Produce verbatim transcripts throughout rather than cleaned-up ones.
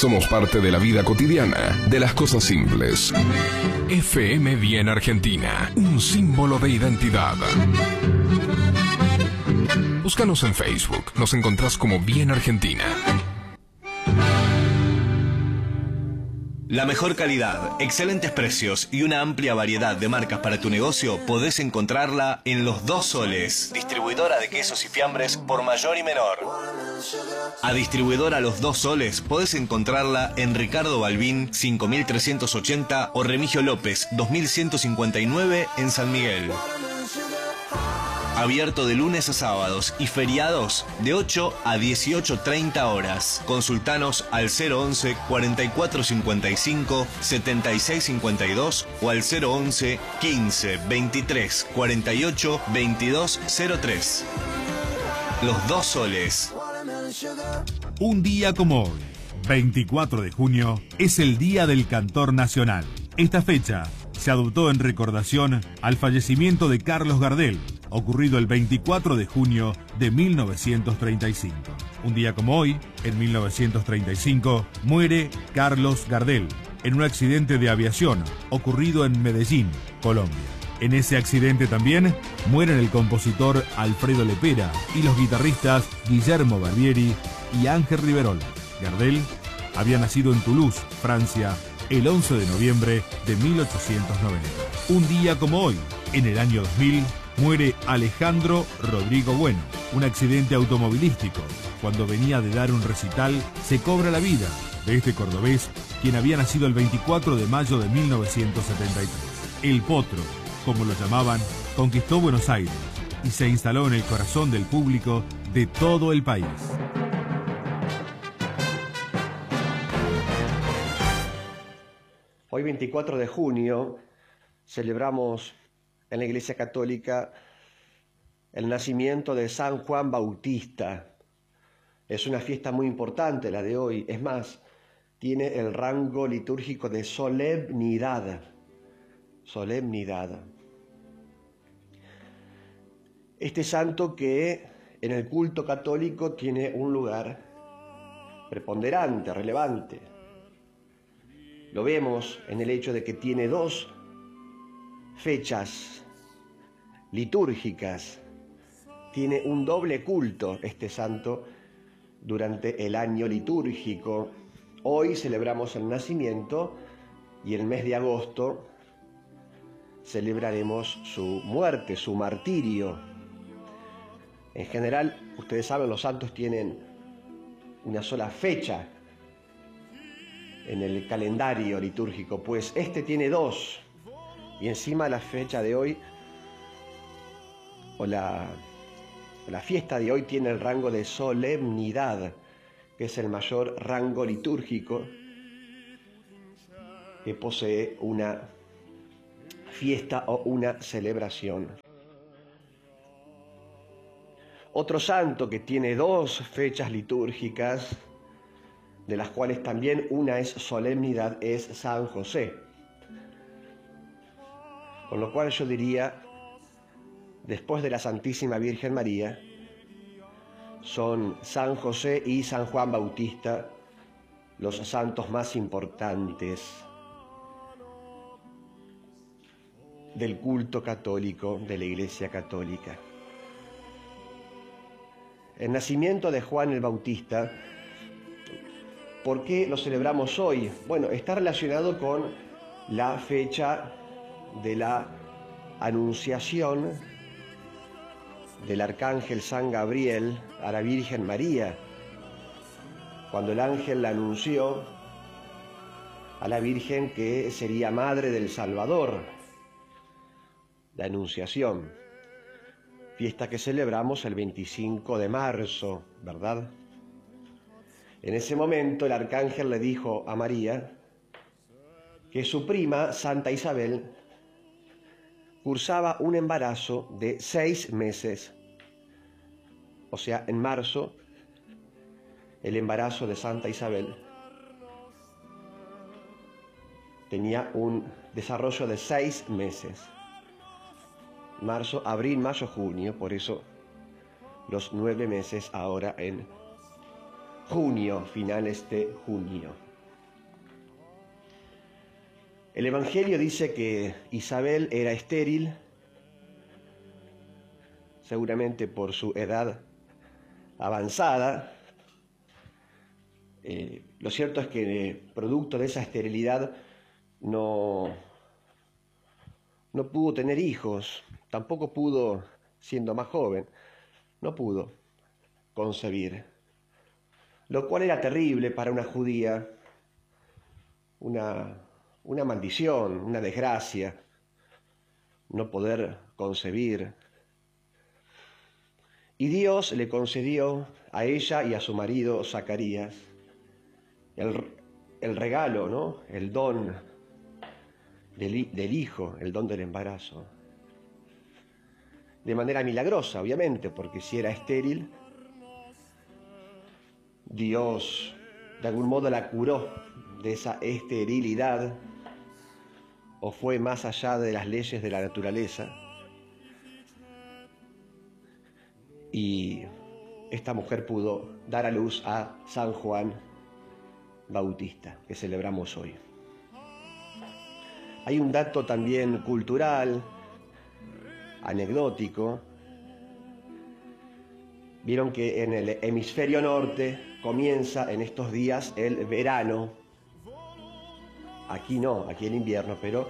Somos parte de la vida cotidiana, de las cosas simples. F M Bien Argentina, un símbolo de identidad. Búscanos en Facebook, nos encontrás como Bien Argentina. La mejor calidad, excelentes precios y una amplia variedad de marcas para tu negocio podés encontrarla en Los Dos Soles, distribuidora de quesos y fiambres por mayor y menor. A distribuidora Los Dos Soles podés encontrarla en Ricardo Balbín cinco mil trescientos ochenta o Remigio López dos mil ciento cincuenta y nueve en San Miguel. Abierto de lunes a sábados y feriados de ocho a dieciocho treinta horas. Consultanos al cero once, cuarenta y cuatro cincuenta y cinco, setenta y seis cincuenta y dos o al cero once, quince, veintitrés, cuarenta y ocho, veintidós cero tres. Los Dos Soles. Un día como hoy, veinticuatro de junio, es el Día del Cantor Nacional. Esta fecha se adoptó en recordación al fallecimiento de Carlos Gardel, ocurrido el veinticuatro de junio de mil novecientos treinta y cinco. Un día como hoy, en mil novecientos treinta y cinco, muere Carlos Gardel en un accidente de aviación ocurrido en Medellín, Colombia. En ese accidente también mueren el compositor Alfredo Lepera y los guitarristas Guillermo Barbieri y Ángel Riverol. Gardel había nacido en Toulouse, Francia, el once de noviembre de mil ochocientos noventa. Un día como hoy, en el año dos mil, muere Alejandro Rodrigo Bueno. Un accidente automovilístico. Cuando venía de dar un recital, se cobra la vida de este cordobés, quien había nacido el veinticuatro de mayo de mil novecientos setenta y tres. El Potro, como lo llamaban, conquistó Buenos Aires y se instaló en el corazón del público de todo el país. Hoy, veinticuatro de junio, celebramos en la Iglesia Católica el nacimiento de San Juan Bautista. Es una fiesta muy importante la de hoy. Es más, tiene el rango litúrgico de solemnidad. Solemnidad. Este santo que en el culto católico tiene un lugar preponderante, relevante. Lo vemos en el hecho de que tiene dos fechas litúrgicas. Tiene un doble culto este santo durante el año litúrgico. Hoy celebramos el nacimiento y el mes de agosto celebraremos su muerte, su martirio. En general, ustedes saben, los santos tienen una sola fecha en el calendario litúrgico, pues este tiene dos. Y encima la fecha de hoy, o la, la fiesta de hoy, tiene el rango de solemnidad, que es el mayor rango litúrgico que posee una fiesta o una celebración. Otro santo que tiene dos fechas litúrgicas, de las cuales también una es solemnidad, es San José. Con lo cual yo diría, después de la Santísima Virgen María, son San José y San Juan Bautista los santos más importantes del culto católico, de la Iglesia Católica. El nacimiento de Juan el Bautista, ¿por qué lo celebramos hoy? Bueno, está relacionado con la fecha de la anunciación del arcángel San Gabriel a la Virgen María, cuando el ángel la anunció a la Virgen que sería madre del Salvador, la Anunciación, fiesta que celebramos el veinticinco de marzo, ¿verdad? En ese momento el arcángel le dijo a María que su prima, Santa Isabel, cursaba un embarazo de seis meses. O sea, en marzo, el embarazo de Santa Isabel tenía un desarrollo de seis meses. Marzo, abril, mayo, junio, por eso los nueve meses ahora en junio, finales de junio. El Evangelio dice que Isabel era estéril, seguramente por su edad avanzada. Eh, lo cierto es que eh, producto de esa esterilidad no, no pudo tener hijos, tampoco pudo, siendo más joven, no pudo concebir, lo cual era terrible para una judía, una, una maldición, una desgracia, no poder concebir. Y Dios le concedió a ella y a su marido Zacarías el, el regalo, ¿no? El don del, del hijo, el don del embarazo. De manera milagrosa, obviamente, porque si era estéril, Dios de algún modo la curó de esa esterilidad, o fue más allá de las leyes de la naturaleza. Y esta mujer pudo dar a luz a San Juan Bautista, que celebramos hoy. Hay un dato también cultural, anecdótico. Vieron que en el hemisferio norte comienza en estos días el verano. Aquí no, aquí el invierno, pero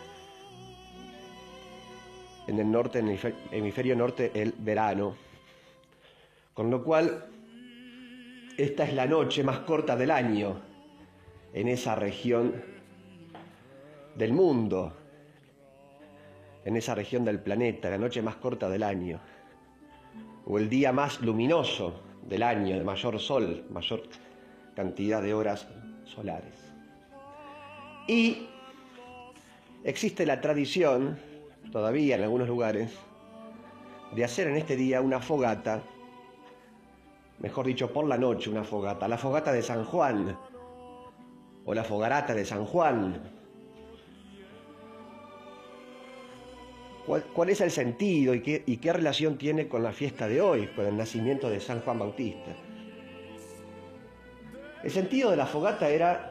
en el norte, en el hemisferio norte, el verano. Con lo cual, esta es la noche más corta del año en esa región del mundo, en esa región del planeta, la noche más corta del año, o el día más luminoso del año, de mayor sol, mayor cantidad de horas solares. Y existe la tradición, todavía en algunos lugares, de hacer en este día una fogata, mejor dicho, por la noche una fogata, la fogata de San Juan, o la fogarata de San Juan. ¿Cuál, cuál es el sentido y qué, y qué relación tiene con la fiesta de hoy, con el nacimiento de San Juan Bautista? El sentido de la fogata era,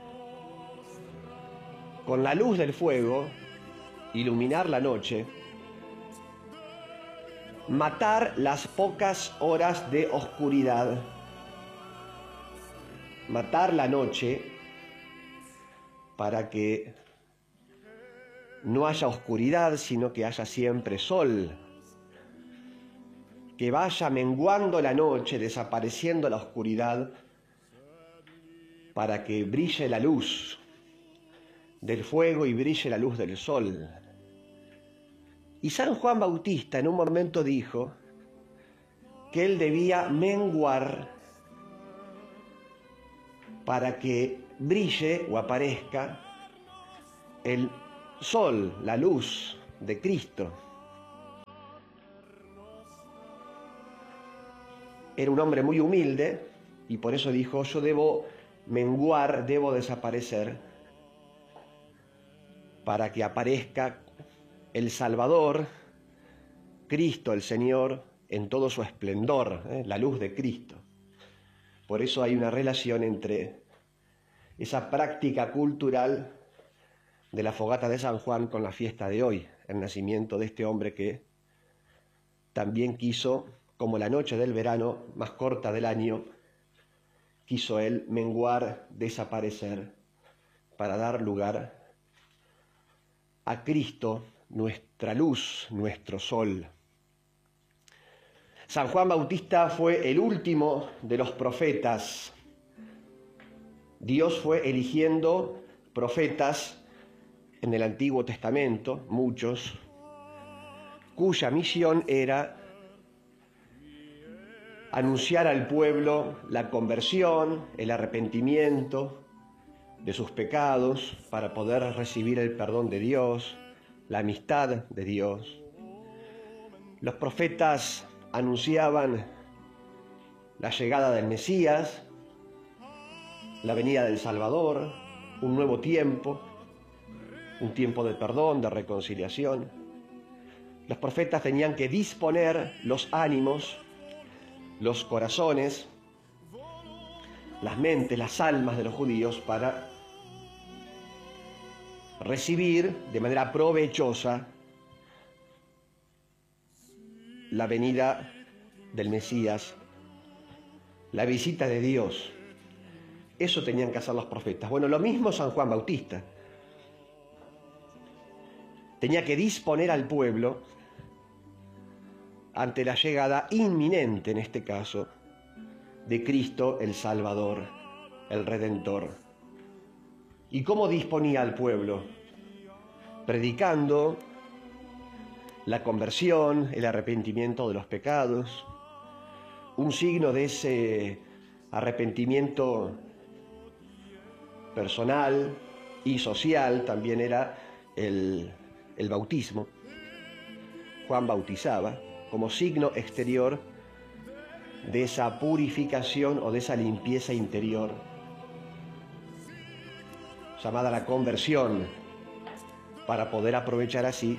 con la luz del fuego, iluminar la noche, matar las pocas horas de oscuridad, matar la noche para que no haya oscuridad, sino que haya siempre sol, que vaya menguando la noche, desapareciendo la oscuridad, para que brille la luz del fuego y brille la luz del sol. Y San Juan Bautista en un momento dijo que él debía menguar para que brille o aparezca el sol, la luz de Cristo. Era un hombre muy humilde y por eso dijo: yo debo menguar, debo desaparecer para que aparezca el Salvador, Cristo el Señor, en todo su esplendor, ¿eh? La luz de Cristo. Por eso hay una relación entre esa práctica cultural de la fogata de San Juan con la fiesta de hoy, el nacimiento de este hombre que también quiso, como la noche del verano más corta del año, quiso él menguar, desaparecer, para dar lugar a Cristo, nuestra luz, nuestro sol. San Juan Bautista fue el último de los profetas. Dios fue eligiendo profetas en el Antiguo Testamento, muchos, cuya misión era anunciar al pueblo la conversión, el arrepentimiento de sus pecados para poder recibir el perdón de Dios, la amistad de Dios. Los profetas anunciaban la llegada del Mesías, la venida del Salvador, un nuevo tiempo, un tiempo de perdón, de reconciliación. Los profetas tenían que disponer los ánimos, los corazones, las mentes, las almas de los judíos para recibir de manera provechosa la venida del Mesías, la visita de Dios. Eso tenían que hacer los profetas. Bueno, lo mismo San Juan Bautista. Tenía que disponer al pueblo ante la llegada inminente, en este caso, de Cristo el Salvador, el Redentor. ¿Y cómo disponía al pueblo? Predicando la conversión, el arrepentimiento de los pecados. Un signo de ese arrepentimiento personal y social también era el, el bautismo. Juan bautizaba como signo exterior de esa purificación o de esa limpieza interior, llamada la conversión, para poder aprovechar así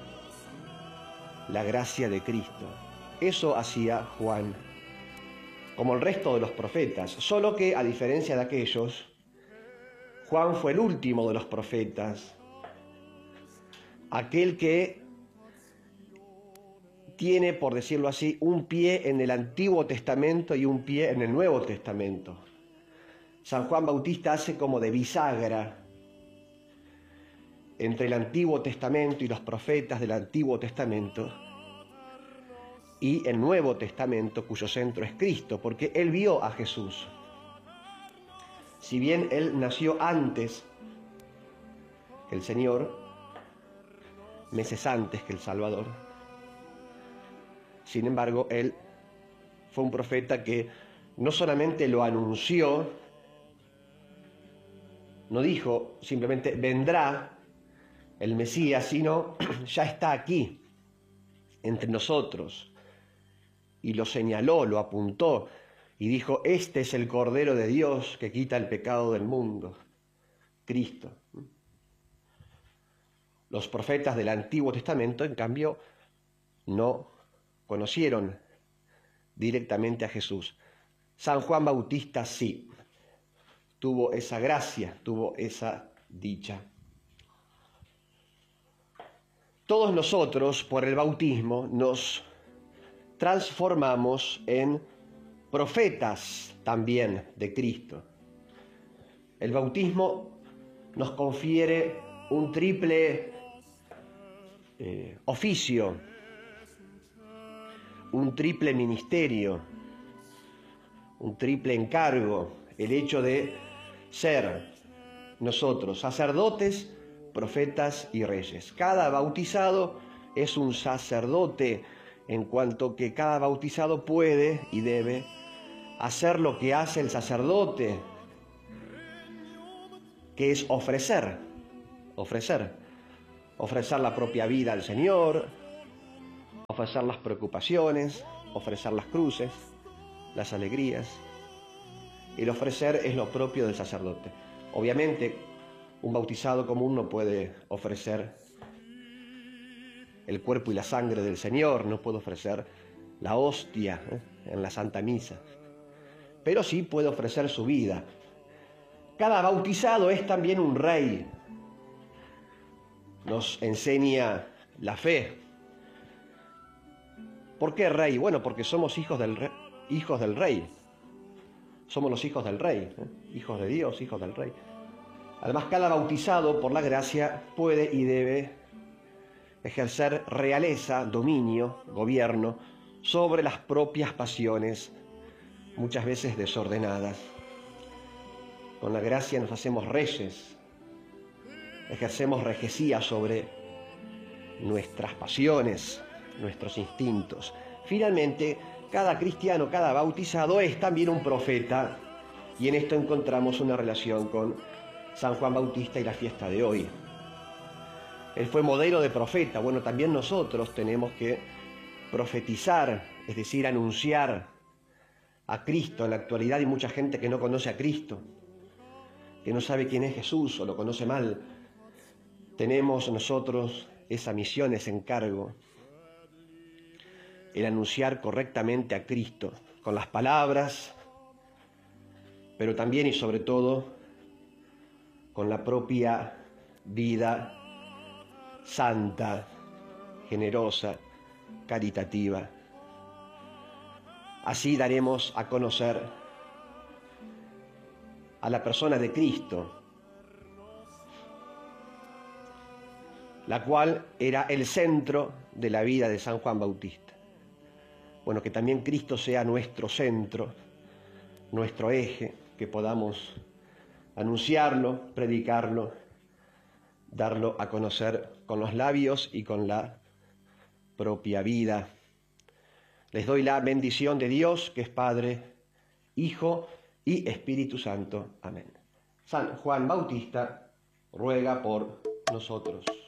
la gracia de Cristo. Eso hacía Juan, como el resto de los profetas, solo que, a diferencia de aquellos, Juan fue el último de los profetas, aquel que tiene, por decirlo así, un pie en el Antiguo Testamento y un pie en el Nuevo Testamento. San Juan Bautista hace como de bisagra entre el Antiguo Testamento y los profetas del Antiguo Testamento y el Nuevo Testamento, cuyo centro es Cristo, porque él vio a Jesús. Si bien él nació antes que el Señor, meses antes que el Salvador, sin embargo, él fue un profeta que no solamente lo anunció, no dijo simplemente vendrá el Mesías, sino ya está aquí, entre nosotros. Y lo señaló, lo apuntó y dijo, este es el Cordero de Dios que quita el pecado del mundo, Cristo. Los profetas del Antiguo Testamento, en cambio, no conocieron directamente a Jesús. San Juan Bautista sí, tuvo esa gracia, tuvo esa dicha. Todos nosotros, por el bautismo, nos transformamos en profetas también de Cristo. El bautismo nos confiere un triple eh, oficio, un triple ministerio, un triple encargo, el hecho de ser nosotros sacerdotes, profetas y reyes. Cada bautizado es un sacerdote, en cuanto que cada bautizado puede y debe hacer lo que hace el sacerdote, que es ofrecer, ofrecer, ofrecer la propia vida al Señor, ofrecer las preocupaciones, ofrecer las cruces, las alegrías. El ofrecer es lo propio del sacerdote. Obviamente, un bautizado común no puede ofrecer el cuerpo y la sangre del Señor, no puede ofrecer la hostia ¿eh? en la Santa Misa, pero sí puede ofrecer su vida. Cada bautizado es también un rey. Nos enseña la fe. ¿Por qué rey? Bueno, porque somos hijos del rey, hijos del rey. Somos los hijos del rey, ¿eh? hijos de Dios, hijos del rey. Además, cada bautizado, por la gracia, puede y debe ejercer realeza, dominio, gobierno, sobre las propias pasiones, muchas veces desordenadas. Con la gracia nos hacemos reyes, ejercemos regecía sobre nuestras pasiones, nuestros instintos. Finalmente, cada cristiano, cada bautizado es también un profeta, y en esto encontramos una relación con San Juan Bautista y la fiesta de hoy. Él fue modelo de profeta. Bueno, también nosotros tenemos que profetizar, es decir, anunciar a Cristo. En la actualidad hay mucha gente que no conoce a Cristo, que no sabe quién es Jesús o lo conoce mal. Tenemos nosotros esa misión, ese encargo, el anunciar correctamente a Cristo, con las palabras, pero también y sobre todo con la propia vida santa, generosa, caritativa. Así daremos a conocer a la persona de Cristo, la cual era el centro de la vida de San Juan Bautista. Bueno, que también Cristo sea nuestro centro, nuestro eje, que podamos anunciarlo, predicarlo, darlo a conocer con los labios y con la propia vida. Les doy la bendición de Dios, que es Padre, Hijo y Espíritu Santo. Amén. San Juan Bautista ruega por nosotros.